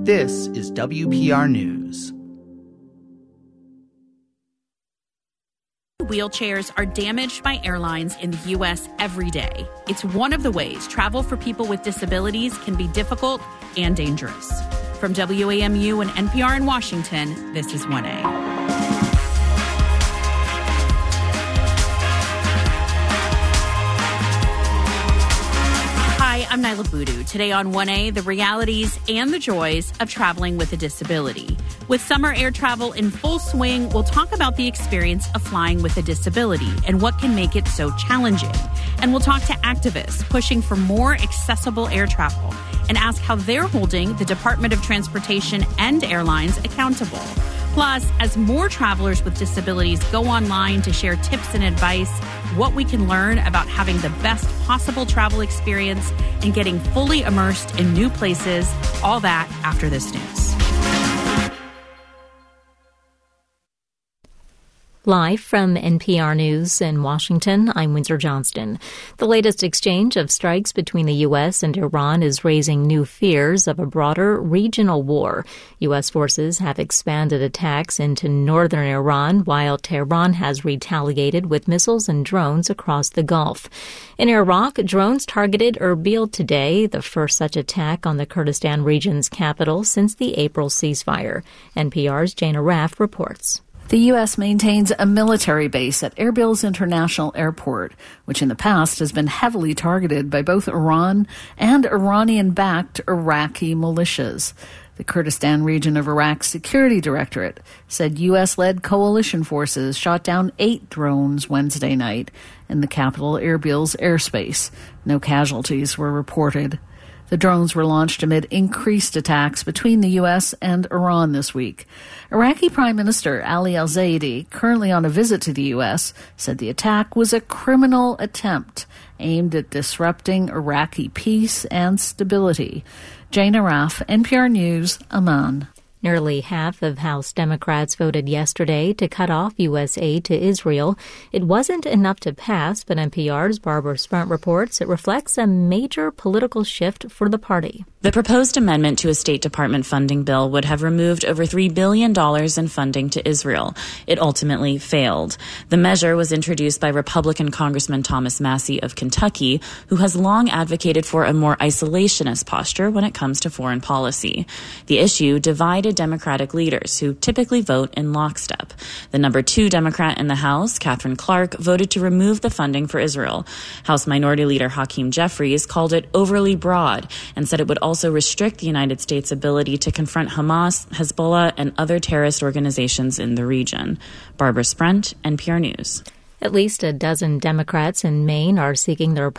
This is WPR News. Wheelchairs are damaged by airlines in the U.S. every day. It's one of the ways travel for people with disabilities can be difficult and dangerous. From WAMU and NPR in Washington, this is 1A. Hi, I'm Nyla Boodoo. Today on 1A, the realities and the joys of traveling with a disability. With summer air travel in full swing, we'll talk about the experience of flying with a disability and what can make it so challenging. And we'll talk to activists pushing for more accessible air travel and ask how they're holding the Department of Transportation and airlines accountable. Plus, as more travelers with disabilities go online to share tips and advice, what we can learn about having the best possible travel experience and getting fully immersed in new places, all that after this news. Live from NPR News in Washington, I'm Windsor Johnston. The latest exchange of strikes between the U.S. and Iran is raising new fears of a broader regional war. U.S. forces have expanded attacks into northern Iran, while Tehran has retaliated with missiles and drones across the Gulf. In Iraq, drones targeted Erbil today, the first such attack on the Kurdistan region's capital since the April ceasefire. NPR's Jana Raff reports. The U.S. maintains a military base at Erbil's International Airport, which in the past has been heavily targeted by both Iran and Iranian-backed Iraqi militias. The Kurdistan region of Iraq's Security Directorate said U.S.-led coalition forces shot down 8 drones Wednesday night in the capital Erbil's airspace. No casualties were reported. The drones were launched amid increased attacks between the U.S. and Iran this week. Iraqi Prime Minister Ali al-Zaidi, currently on a visit to the U.S., said the attack was a criminal attempt aimed at disrupting Iraqi peace and stability. Jana Raff, NPR News, Amman. Nearly half of House Democrats voted yesterday to cut off U.S. aid to Israel. It wasn't enough to pass, but NPR's Barbara Sprunt reports it reflects a major political shift for the party. The proposed amendment to a State Department funding bill would have removed over $3 billion in funding to Israel. It ultimately failed. The measure was introduced by Republican Congressman Thomas Massie of Kentucky, who has long advocated for a more isolationist posture when it comes to foreign policy. The issue divided Democratic leaders, who typically vote in lockstep. The number 2 Democrat in the House, Katherine Clark, voted to remove the funding for Israel. House Minority Leader Hakeem Jeffries called it overly broad and said it would also restrict the United States' ability to confront Hamas, Hezbollah, and other terrorist organizations in the region. Barbara Sprunt, NPR News. At least a dozen Democrats in Maine are seeking their